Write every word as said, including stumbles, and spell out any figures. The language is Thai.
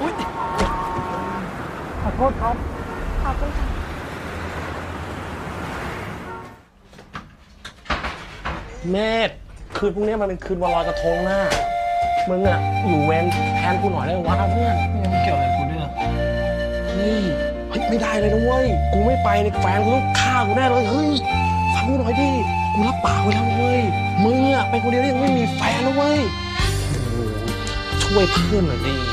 อุ๊ยขอโทษครับขอบคุณค่ะเมธคืนพรุ่งนี้มันเป็นคืนวันลอยกระทงนะมึงอะอยู่เวรแทนกูหน่อยได้วะเพื่อนมันเกี่ยวอะไรกูด้วยเฮ้ยเฮ้ยไม่ได้เลยนะเว้ยกูไม่ไปเนี่ยแฟนกูต้องฆ่ากูแน่เลยเฮ้ยฟังกูหน่อยดิกูรับปากไว้แล้วเว้ยมึงอะเป็นคนเดียวที่ยังไม่มีแฟนนะเว้ยโอ้โหช่วยเพื่อนหน่อยดิ